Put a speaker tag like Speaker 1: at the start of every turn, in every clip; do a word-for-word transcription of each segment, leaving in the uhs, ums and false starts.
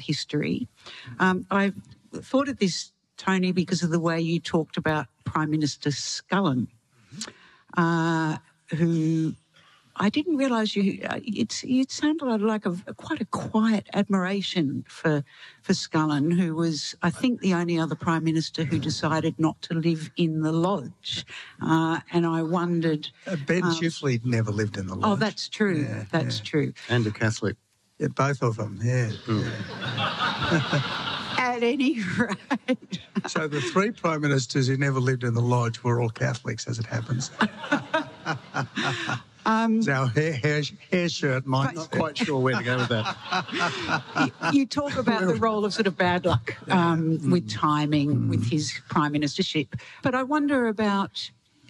Speaker 1: history. Um, I thought of this, Tony, because of the way you talked about Prime Minister Scullin, uh, who I didn't realise you. Uh, it's it sounded like a, a quite a quiet admiration for for Scullin, who was, I think, the only other Prime Minister who decided not to live in the Lodge. Uh, and I wondered.
Speaker 2: Uh, Ben
Speaker 1: um,
Speaker 2: Chifley never lived in the Lodge.
Speaker 1: Oh, that's true.
Speaker 2: Yeah,
Speaker 1: that's
Speaker 2: yeah.
Speaker 1: true.
Speaker 3: And a Catholic.
Speaker 2: Yeah, both of them. Yeah. Mm.
Speaker 1: At any rate.
Speaker 2: So the three Prime Ministers who never lived in the Lodge were all Catholics, as it happens. Um, so our hair, hair, hair shirt might
Speaker 3: not quite sure where to go with that.
Speaker 1: you, you talk about the role of sort of bad luck um, mm. with timing, mm. with his prime ministership. But I wonder about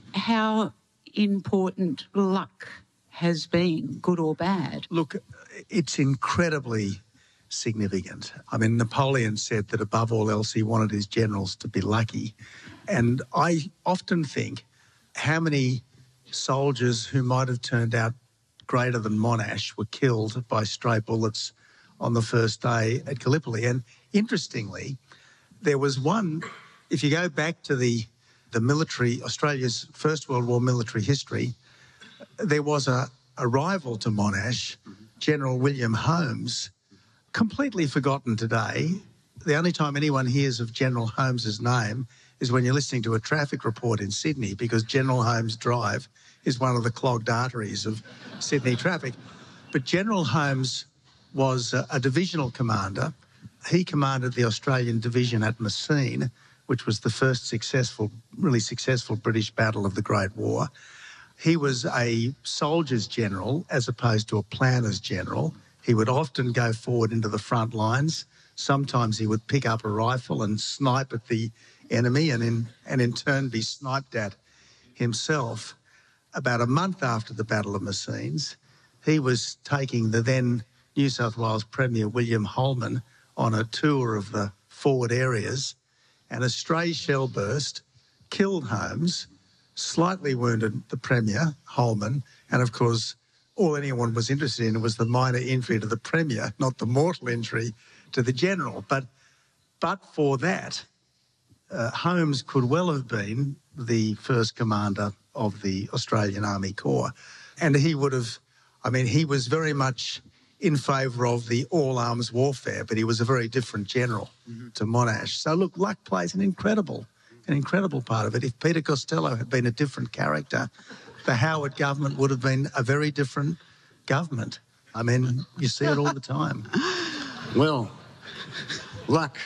Speaker 1: how important luck has been, good or bad.
Speaker 2: Look, it's incredibly significant. I mean, Napoleon said that above all else he wanted his generals to be lucky. And I often think how many soldiers who might have turned out greater than Monash were killed by stray bullets on the first day at Gallipoli. And interestingly, there was one, if you go back to the, the military, Australia's First World War military history, there was a, a rival to Monash, General William Holmes, completely forgotten today. The only time anyone hears of General Holmes's name is when you're listening to a traffic report in Sydney, because General Holmes Drive is one of the clogged arteries of Sydney traffic. But General Holmes was a, a divisional commander. He commanded the Australian division at Messines, which was the first successful, really successful British battle of the Great War. He was a soldier's general as opposed to a planner's general. He would often go forward into the front lines. Sometimes he would pick up a rifle and snipe at the enemy and in, and in turn be sniped at himself. About a month after the Battle of Messines, he was taking the then New South Wales Premier William Holman on a tour of the forward areas, and a stray shell burst killed Holmes, slightly wounded the Premier, Holman, and of course all anyone was interested in was the minor injury to the Premier, not the mortal injury to the General. But, but for that, uh, Holmes could well have been the first commander of the Australian Army Corps. And he would have, I mean, he was very much in favour of the all-arms warfare, but he was a very different general mm-hmm. to Monash. So, look, luck plays an incredible, an incredible part of it. If Peter Costello had been a different character, the Howard government would have been a very different government. I mean, you see it all the time.
Speaker 3: Well, luck.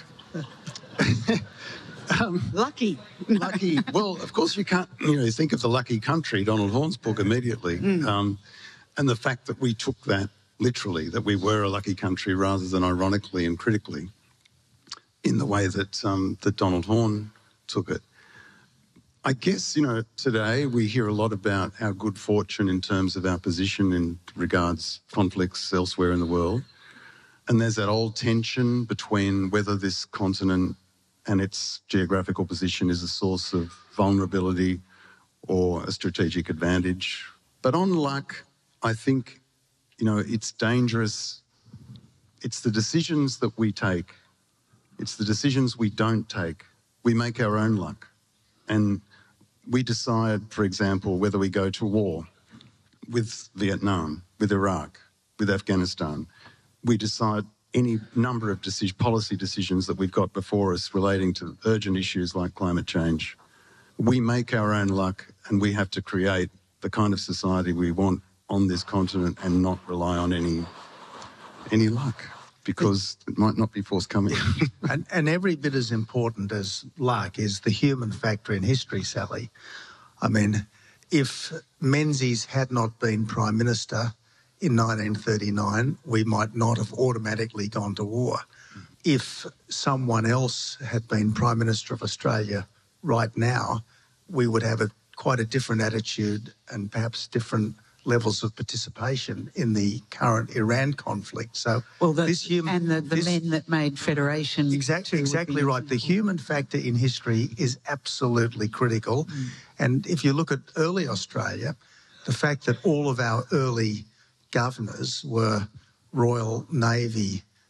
Speaker 1: Um, lucky.
Speaker 3: Lucky. Well, of course you can't, you know, you think of The Lucky Country, Donald Horne's book, immediately. Mm. Um, and the fact that we took that literally, that we were a lucky country rather than ironically and critically in the way that, um, that Donald Horne took it. I guess, you know, today we hear a lot about our good fortune in terms of our position in regards conflicts elsewhere in the world. And there's that old tension between whether this continent and its geographical position is a source of vulnerability or a strategic advantage. But on luck, I think, you know, it's dangerous. It's the decisions that we take. It's the decisions we don't take. We make our own luck. And we decide, for example, whether we go to war with Vietnam, with Iraq, with Afghanistan. We decide any number of decision, policy decisions that we've got before us relating to urgent issues like climate change. We make our own luck, and we have to create the kind of society we want on this continent and not rely on any any luck, because it might not be forthcoming.
Speaker 2: and, and every bit as important as luck is the human factor in history, Sally. I mean, if Menzies had not been Prime Minister in nineteen thirty-nine, we might not have automatically gone to war. If someone else had been Prime Minister of Australia right now, we would have a, quite a different attitude and perhaps different levels of participation in the current Iran conflict. So,
Speaker 1: well, the,
Speaker 2: this human,
Speaker 1: and the, the
Speaker 2: this,
Speaker 1: men that made Federation.
Speaker 2: Exactly, exactly right. The human factor in history is absolutely critical. Mm. And if you look at early Australia, the fact that all of our early governors were Royal Navy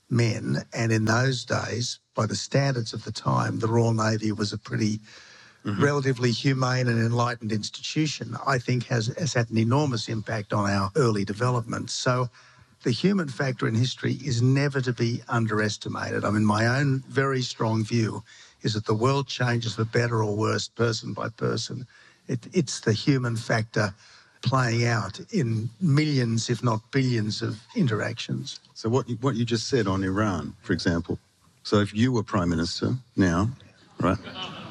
Speaker 2: men. And in those days, by the standards of the time, the Royal Navy was a pretty mm-hmm. relatively humane and enlightened institution, I think has, has had an enormous impact on our early development. So the human factor in history is never to be underestimated. I mean, my own very strong view is that the world changes for better or worse person by person. It, it's the human factor playing out in millions, if not billions, of interactions.
Speaker 3: So what you, what you just said on Iran, for example, so if you were Prime Minister now, right,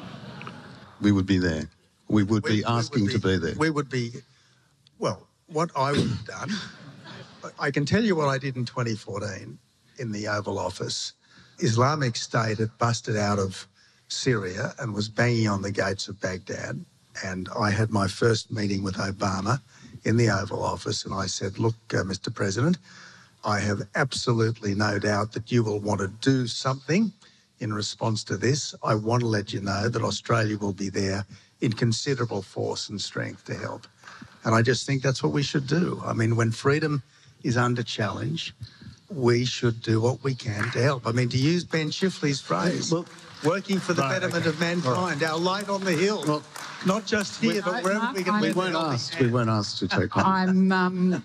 Speaker 3: we would be there. We would we, be asking would be, to be there.
Speaker 2: We would be, well, what I would have done, I can tell you what I did in twenty fourteen in the Oval Office. Islamic State had busted out of Syria and was banging on the gates of Baghdad. And I had my first meeting with Obama in the Oval Office, and I said, look, uh, Mister President, I have absolutely no doubt that you will want to do something in response to this. I want to let you know that Australia will be there in considerable force and strength to help. And I just think that's what we should do. I mean, when freedom is under challenge, we should do what we can to help. I mean, to use Ben Chifley's phrase, well, working for the right, betterment okay. of mankind, right. our light on the hill, well, not just here, we, but wherever I, we can.
Speaker 3: We weren't asked. We weren't asked to take on.
Speaker 1: I'm. Um,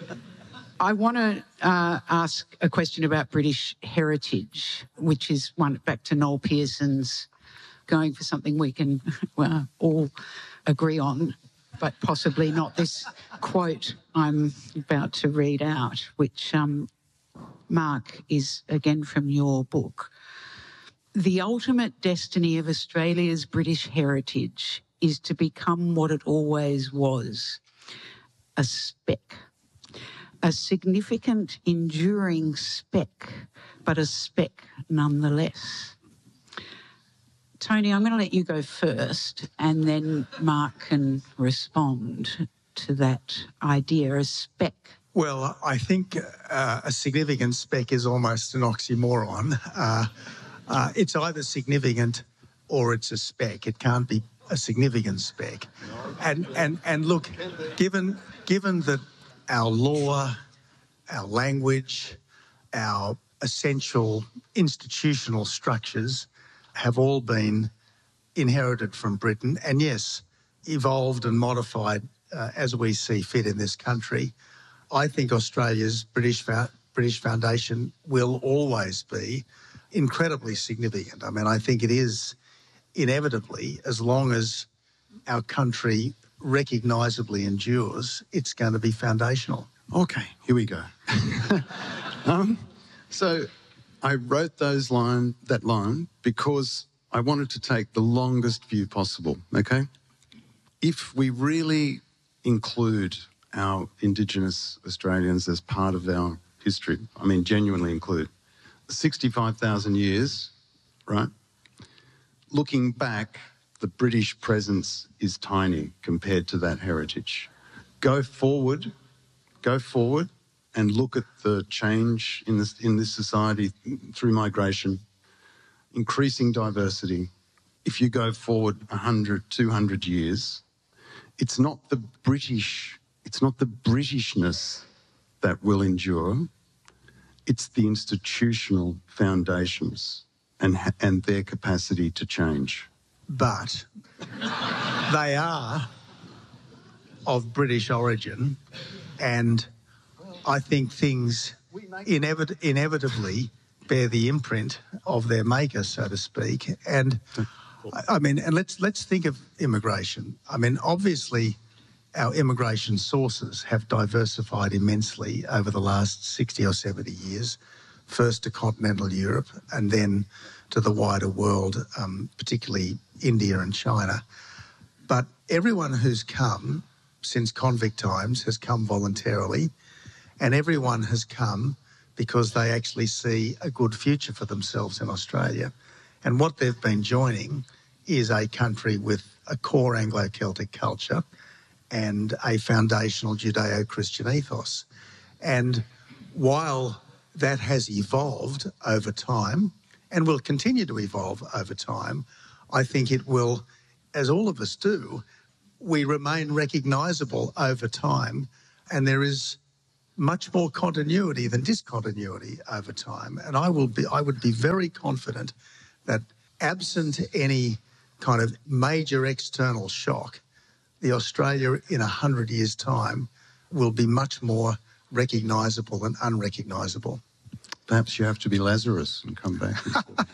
Speaker 1: I want to uh, ask a question about British heritage, which is one back to Noel Pearson's going for something we can well, all agree on, but possibly not this quote I'm about to read out, which, um, Mark, is again from your book. The ultimate destiny of Australia's British heritage is to become what it always was, a speck. A significant, enduring speck, but a speck nonetheless. Tony, I'm going to let you go first, and then Mark can respond to that idea, a speck.
Speaker 2: Well, I think uh, a significant speck is almost an oxymoron. Uh, uh, it's either significant or it's a speck. It can't be a significant speck. And and and look, given given that our law, our language, our essential institutional structures have all been inherited from Britain and, yes, evolved and modified uh, as we see fit in this country. I think Australia's British, British Foundation will always be incredibly significant. I mean, I think it is inevitably, as long as our country recognisably endures, it's going to be foundational.
Speaker 3: Okay, here we go. um, so I wrote those line, that line because I wanted to take the longest view possible, okay? If we really include our Indigenous Australians as part of our history, I mean genuinely include, sixty-five thousand years, right? Looking back, the British presence is tiny compared to that heritage. Go forward, go forward and look at the change in this, in this society through migration, increasing diversity. If you go forward one hundred, two hundred years, it's not the British, it's not the Britishness that will endure, it's the institutional foundations and, and their capacity to change.
Speaker 2: But they are of British origin, and I think things inevit- inevitably bear the imprint of their maker, so to speak. And I mean, and let's let's think of immigration. I mean, obviously, our immigration sources have diversified immensely over the last sixty or seventy years, first to continental Europe and then to the wider world, um, particularly India and China. But everyone who's come since convict times has come voluntarily, and everyone has come because they actually see a good future for themselves in Australia. And what they've been joining is a country with a core Anglo-Celtic culture and a foundational Judeo-Christian ethos. And while that has evolved over time and will continue to evolve over time, I think it will, as all of us do, we remain recognisable over time, and there is much more continuity than discontinuity over time. And I will be, I would be very confident that absent any kind of major external shock, the Australia in a hundred years' time will be much more recognisable than unrecognisable.
Speaker 3: Perhaps you have to be Lazarus and come back.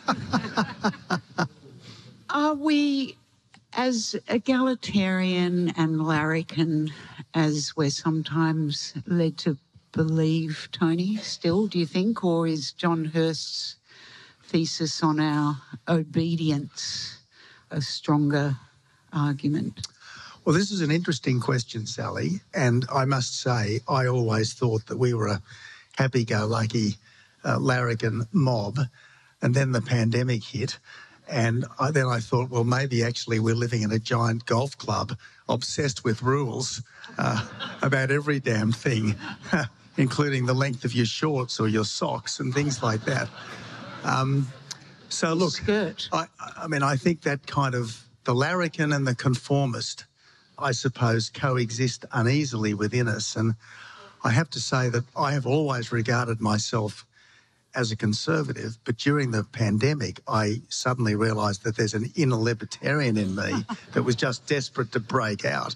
Speaker 1: Are we as egalitarian and larrikin as we're sometimes led to believe, Tony, still, do you think? Or is John Hirst's thesis on our obedience a stronger argument?
Speaker 2: Well, this is an interesting question, Sally, and I must say I always thought that we were a happy-go-lucky uh, larrikin mob, and then the pandemic hit, and I, then I thought, well, maybe actually we're living in a giant golf club obsessed with rules uh, about every damn thing, including the length of your shorts or your socks and things like that. Um, so, look,
Speaker 1: Skirt.
Speaker 2: I, I mean, I think that kind of the larrikin and the conformist, I suppose, coexist uneasily within us. And I have to say that I have always regarded myself as a conservative, but during the pandemic, I suddenly realised that there's an inner libertarian in me that was just desperate to break out.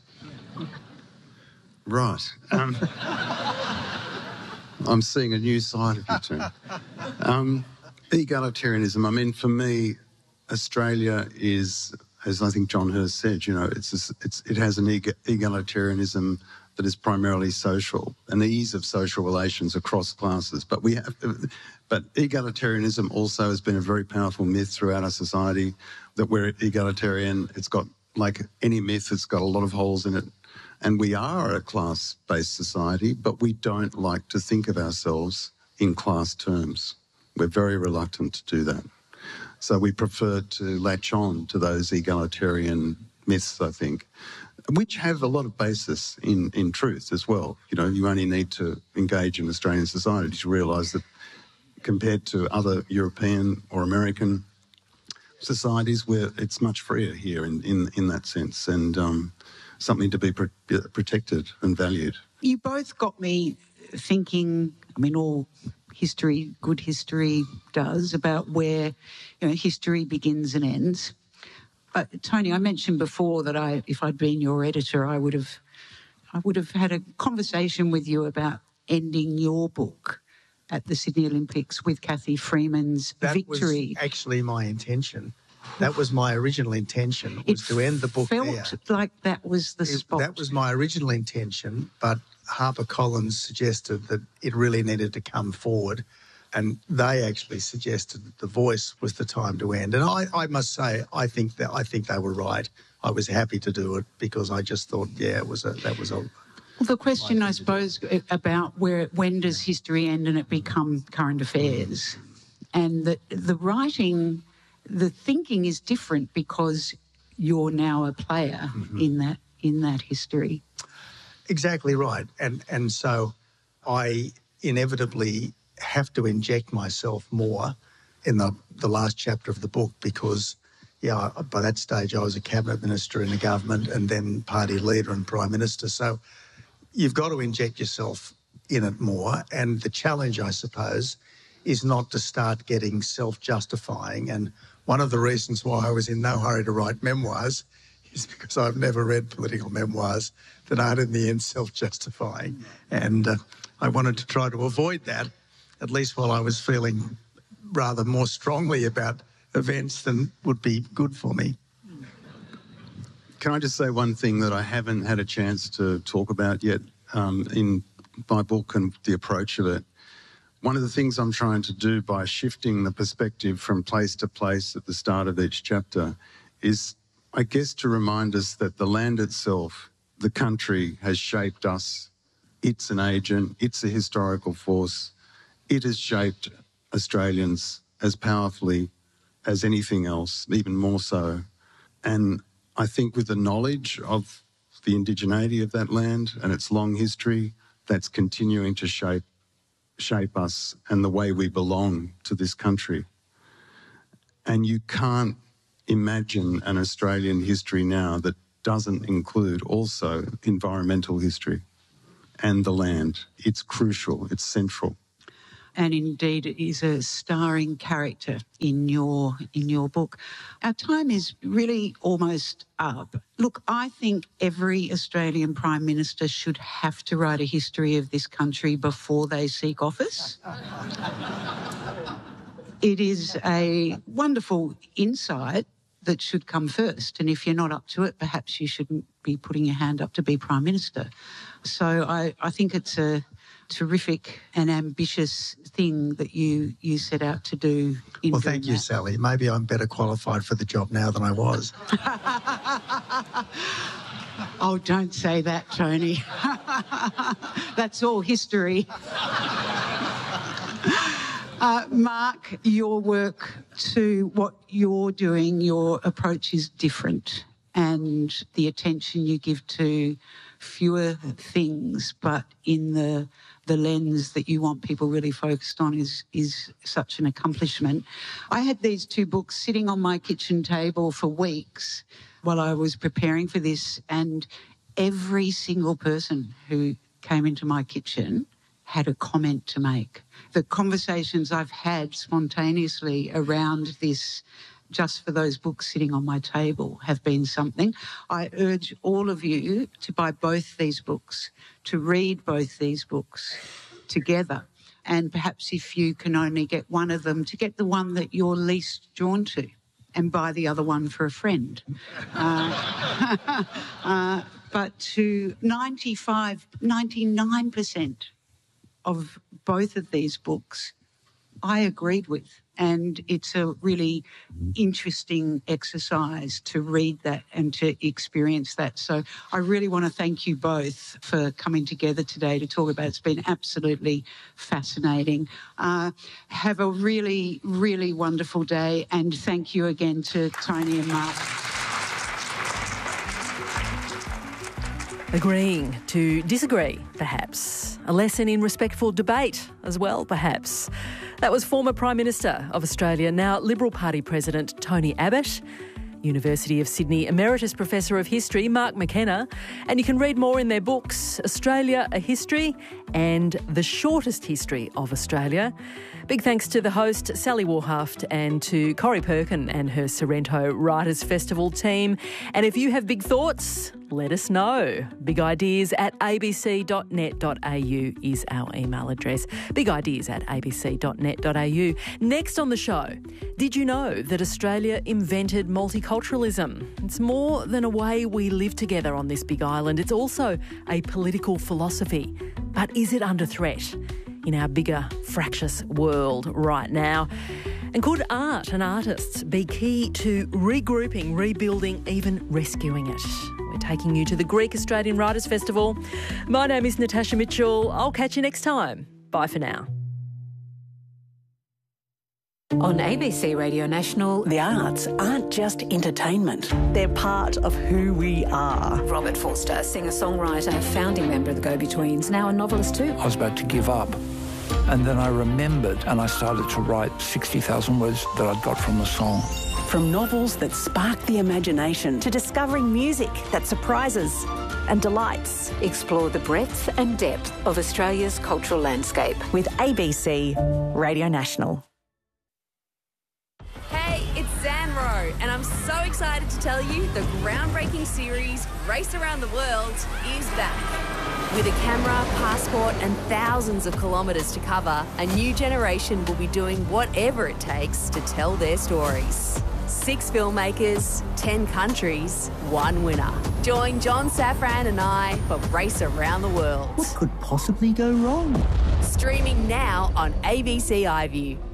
Speaker 3: Right. Um, I'm seeing a new side of you two. Um, egalitarianism, I mean, for me, Australia is, as I think John Hirst said, you know, it's, a, it's it has an egalitarianism that is primarily social, an ease of social relations across classes. But we have, but egalitarianism also has been a very powerful myth throughout our society. That we're egalitarian, it's got, like any myth, it's got a lot of holes in it. And we are a class-based society, but we don't like to think of ourselves in class terms. We're very reluctant to do that. So we prefer to latch on to those egalitarian myths, I think, which have a lot of basis in, in truth as well. You know, you only need to engage in Australian society to realise that compared to other European or American societies, where it's much freer here in, in, in that sense, and um, something to be pr- protected and valued.
Speaker 1: You both got me thinking, I mean, all history, good history does, about where, you know, history begins and ends. Uh, Tony, I mentioned before that I, if I'd been your editor, I would have, I would have had a conversation with you about ending your book at the Sydney Olympics with Cathy Freeman's
Speaker 2: that
Speaker 1: victory.
Speaker 2: Was actually my intention. That was my original intention, was
Speaker 1: it
Speaker 2: to end the book
Speaker 1: felt
Speaker 2: there.
Speaker 1: like that was the
Speaker 2: It,
Speaker 1: spot.
Speaker 2: that was my original intention, but HarperCollins suggested that it really needed to come forward, and they actually suggested that The Voice was the time to end. And I, I must say, I think that I think they were right. I was happy to do it because I just thought, yeah, it was a that was a.
Speaker 1: Well, the question, I suppose, about where when does history end and it become current affairs, and the the writing, the thinking is different because you're now a player mm-hmm. in that in that history.
Speaker 2: Exactly right, and and so I inevitably have to inject myself more in the the last chapter of the book because, yeah, by that stage I was a cabinet minister in the government and then party leader and prime minister. So you've got to inject yourself in it more, and the challenge, I suppose, is not to start getting self-justifying. And one of the reasons why I was in no hurry to write memoirs is because I've never read political memoirs that aren't in the end self-justifying. And uh, I wanted to try to avoid that, at least while I was feeling rather more strongly about events than would be good for me.
Speaker 3: Can I just say one thing that I haven't had a chance to talk about yet um, in my book and the approach of it? One of the things I'm trying to do by shifting the perspective from place to place at the start of each chapter is, I guess, to remind us that the land itself, the country, has shaped us. It's an agent. It's a historical force. It has shaped Australians as powerfully as anything else, even more so. And I think with the knowledge of the indigeneity of that land and its long history, that's continuing to shape shape us and the way we belong to this country. And you can't imagine an Australian history now that doesn't include also environmental history. and the land. It's crucial. It's central.
Speaker 1: And indeed it is a starring character in your in your book. Our time is really almost up. Look, I think every Australian Prime Minister should have to write a history of this country before they seek office. It is a wonderful insight that should come first. And if you're not up to it, perhaps you shouldn't be putting your hand up to be Prime Minister. So I, I think it's a terrific and ambitious thing that you you set out to do. In
Speaker 2: well, thank you,
Speaker 1: that.
Speaker 2: Sally. Maybe I'm better qualified for the job now than I was.
Speaker 1: Oh, don't say that, Tony. That's all history. Uh, Mark, your work to what you're doing, your approach is different, and the attention you give to fewer things, but in the the lens that you want people really focused on is is such an accomplishment. I had these two books sitting on my kitchen table for weeks while I was preparing for this, and every single person who came into my kitchen had a comment to make. The conversations I've had spontaneously around this, just for those books sitting on my table, have been something. I urge all of you to buy both these books, to read both these books together. And perhaps if you can only get one of them, to get the one that you're least drawn to and buy the other one for a friend. Uh, uh, but to ninety-five, ninety-nine percent of both of these books, I agreed with. And it's a really interesting exercise to read that and to experience that. So I really want to thank you both for coming together today to talk about it. It's been absolutely fascinating. Uh, have a really, really wonderful day. And thank you again to Tony and Mark.
Speaker 4: Agreeing to disagree, perhaps. A lesson in respectful debate as well, perhaps. That was former Prime Minister of Australia, now Liberal Party President Tony Abbott, University of Sydney Emeritus Professor of History Mark McKenna, and you can read more in their books, Australia, A History and The Shortest History of Australia. Big thanks to the host, Sally Warhaft, and to Corrie Perkin and her Sorrento Writers Festival team. And if you have big thoughts, let us know. Big ideas at a b c dot net dot a u is our email address. Big ideas at a b c dot net dot a u. Next on the show, did you know that Australia invented multiculturalism? It's more than a way we live together on this big island. It's also a political philosophy. But is it under threat in our bigger, fractious world right now? And could art and artists be key to regrouping, rebuilding, even rescuing it? We're taking you to the Greek Australian Writers Festival. My name is Natasha Mitchell. I'll catch you next time. Bye for now.
Speaker 5: On A B C Radio National,
Speaker 6: the arts aren't just entertainment. They're part of who we are.
Speaker 5: Robert Forster, singer-songwriter, founding member of the Go-Betweens, now a novelist too.
Speaker 7: I was about to give up. And then I remembered and I started to write sixty thousand words that I'd got from the song.
Speaker 6: From novels that spark the imagination to discovering music that surprises and delights.
Speaker 5: Explore the breadth and depth of Australia's cultural landscape
Speaker 6: with A B C Radio National.
Speaker 8: Hey, it's Zanro, and I'm so excited to tell you the groundbreaking series Race Around the World is back. With a camera, passport and thousands of kilometres to cover, a new generation will be doing whatever it takes to tell their stories. Six filmmakers, ten countries, one winner. Join John Safran and I for Race Around the World.
Speaker 9: What could possibly go wrong?
Speaker 8: Streaming now on A B C iView.